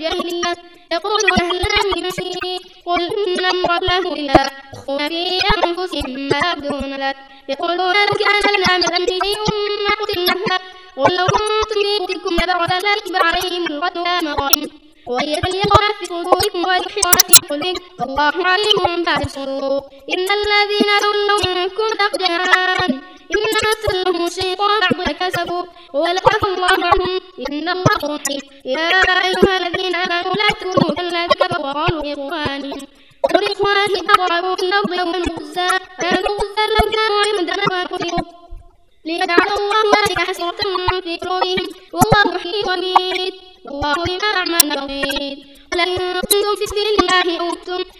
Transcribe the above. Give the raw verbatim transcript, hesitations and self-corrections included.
الجاهلية يقول أهل العلم بشيء قل إن امرأته إلا تخفون في أنفسهم ما يبدون لك يقولون لو كان لنا من أمر شيء ما قتلنا قل لو كنتم في بيوتكم لبرز الذئب عليهم القتل مقام ويتلقون في صدوركم ويحيطون في قلوبكم والله عليم بذات الصدور إن الذين تولوا منكم الأقدام إنما استزلهم الشيطان بعد كسبوا ولعنه الله عنهم إن الله رحيم يا أيها الذين آمنوا لا تكونوا كالذين كفروا وقالوا لإخوانهم ولإخوانهم أقربوا في الأرض يوم الغزى كانوا غزا لو كانوا عندنا ما قتلوا ليجعل الله ذلك حسرة في قلوبهم والله يحيي ويميت والله بما يعملون بصير ولئن قتلتم في سبيل الله أو متم